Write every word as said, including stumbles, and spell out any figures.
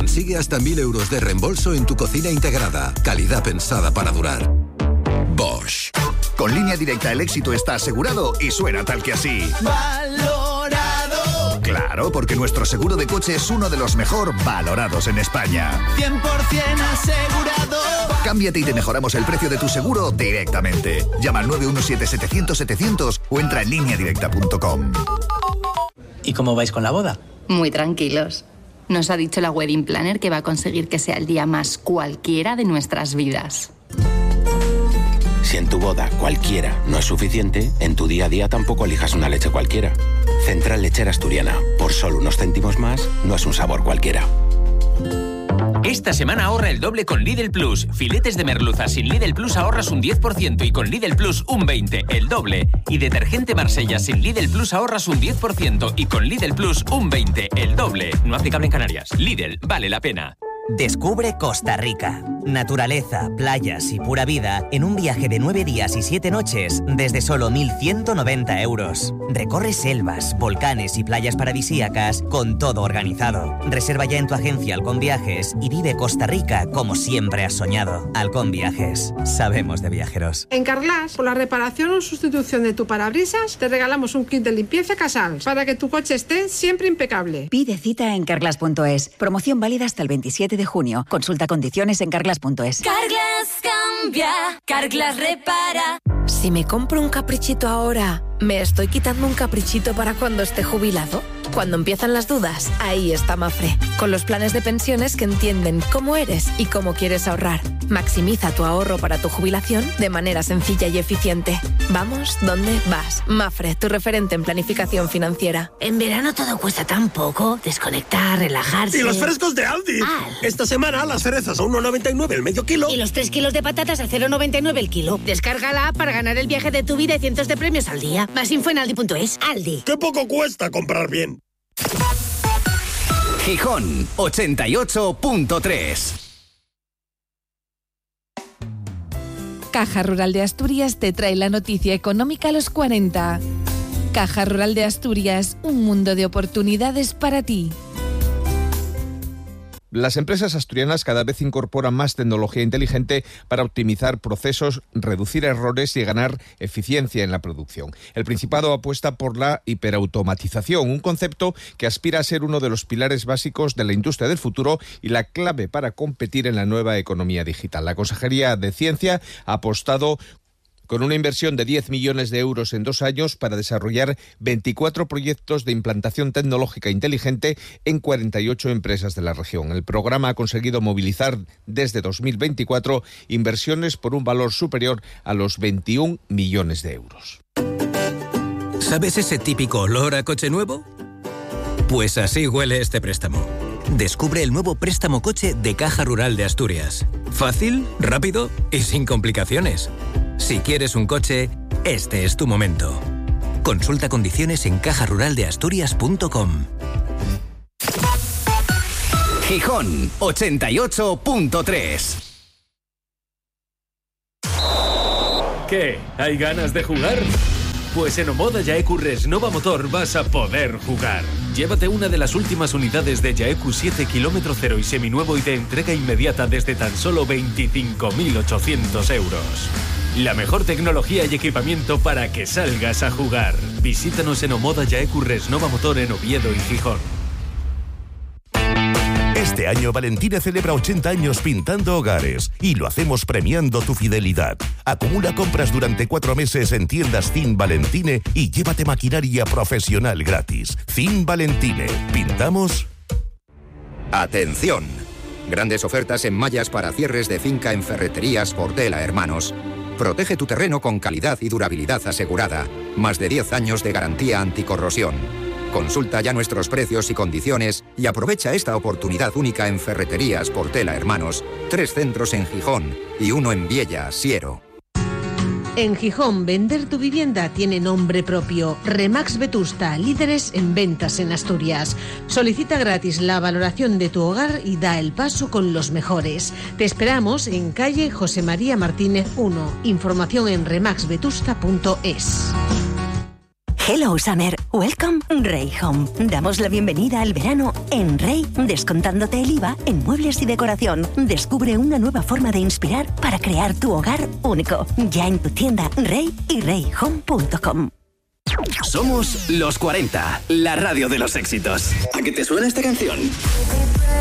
Consigue hasta mil euros de reembolso en tu cocina integrada. Calidad pensada para durar. Bosch. Con Línea Directa el éxito está asegurado y suena tal que así. ¡Valorado! Claro, porque nuestro seguro de coche es uno de los mejor valorados en España. cien por ciento asegurado. Cámbiate y te mejoramos el precio de tu seguro directamente. Llama al nueve uno siete setecientos setecientos o entra en línea directa punto com. ¿Y cómo vais con la boda? Muy tranquilos. Nos ha dicho la wedding planner que va a conseguir que sea el día más cualquiera de nuestras vidas. Si en tu boda cualquiera no es suficiente, en tu día a día tampoco elijas una leche cualquiera. Central Lechera Asturiana. Por solo unos céntimos más, no es un sabor cualquiera. Esta semana ahorra el doble con Lidl Plus. Filetes de merluza sin Lidl Plus ahorras un diez por ciento y con Lidl Plus un veinte por ciento, el doble. Y detergente Marsella sin Lidl Plus ahorras un diez por ciento y con Lidl Plus un veinte por ciento, el doble. No aplicable en Canarias. Lidl, vale la pena. Descubre Costa Rica. Naturaleza, playas y pura vida en un viaje de nueve días y siete noches desde solo mil ciento noventa euros. Recorre selvas, volcanes y playas paradisíacas con todo organizado. Reserva ya en tu agencia Halcón Viajes y vive Costa Rica como siempre has soñado. Halcón Viajes. Sabemos de viajeros. En Carglass, por la reparación o sustitución de tu parabrisas, te regalamos un kit de limpieza Casals para que tu coche esté siempre impecable. Pide cita en carglass punto es. Promoción válida hasta el veintisiete de junio. Consulta condiciones en carglass punto es. Carglass cambia, Carglass repara. Si me compro un caprichito ahora, ¿me estoy quitando un caprichito para cuando esté jubilado? Cuando empiezan las dudas, ahí está Mafre, con los planes de pensiones que entienden cómo eres y cómo quieres ahorrar. Maximiza tu ahorro para tu jubilación de manera sencilla y eficiente. Vamos, ¿dónde vas? Mafre, tu referente en planificación financiera. En verano todo cuesta tan poco. Desconectar, relajarse. Y los frescos de Aldi. Ah. Esta semana las cerezas a uno noventa y nueve el medio kilo. Y los tres kilos de patatas a cero noventa y nueve el kilo. Descarga la app para ganar el viaje de tu vida y cientos de premios al día. Más info en aldi punto es. Aldi. ¡Qué poco cuesta comprar bien! Gijón ochenta y ocho punto tres. Caja Rural de Asturias te trae la noticia económica a los cuarenta. Caja Rural de Asturias, un mundo de oportunidades para ti. Las empresas asturianas cada vez incorporan más tecnología inteligente para optimizar procesos, reducir errores y ganar eficiencia en la producción. El Principado apuesta por la hiperautomatización, un concepto que aspira a ser uno de los pilares básicos de la industria del futuro y la clave para competir en la nueva economía digital. La Consejería de Ciencia ha apostado con una inversión de diez millones de euros en dos años para desarrollar veinticuatro proyectos de implantación tecnológica inteligente en cuarenta y ocho empresas de la región. El programa ha conseguido movilizar desde dos mil veinticuatro inversiones por un valor superior a los veintiún millones de euros. ¿Sabes ese típico olor a coche nuevo? Pues así huele este préstamo. Descubre el nuevo préstamo coche de Caja Rural de Asturias. Fácil, rápido y sin complicaciones. Si quieres un coche, este es tu momento. Consulta condiciones en caja rural de asturias punto com. Gijón ochenta y ocho punto tres. ¿Qué? ¿Hay ganas de jugar? Pues en Omoda Yaeku Resnova Motor vas a poder jugar. Llévate una de las últimas unidades de Yaeku siete kilómetro cero y seminuevo y de entrega inmediata desde tan solo veinticinco mil ochocientos euros. La mejor tecnología y equipamiento para que salgas a jugar. Visítanos en Omoda Yaeku Resnova Motor en Oviedo y Gijón. Este año Valentine celebra ochenta años pintando hogares y lo hacemos premiando tu fidelidad. Acumula compras durante cuatro meses en tiendas Cin Valentine y llévate maquinaria profesional gratis. Cin Valentine. ¿Pintamos? Atención. Grandes ofertas en mallas para cierres de finca en Ferreterías Portela Hermanos. Protege tu terreno con calidad y durabilidad asegurada. Más de diez años de garantía anticorrosión. Consulta ya nuestros precios y condiciones y aprovecha esta oportunidad única en Ferreterías Portela Hermanos. Tres centros en Gijón y uno en Viella, Siero. En Gijón, vender tu vivienda tiene nombre propio. Remax Vetusta, líderes en ventas en Asturias. Solicita gratis la valoración de tu hogar y da el paso con los mejores. Te esperamos en calle José María Martínez uno. Información en remax vetusta punto es. Hello Summer, welcome Rey Home. Damos la bienvenida al verano en Rey, descontándote el I V A en muebles y decoración. Descubre una nueva forma de inspirar para crear tu hogar único. Ya en tu tienda Rey y rey home punto com. Somos Los cuarenta, la radio de los éxitos. ¿A qué te suena esta canción?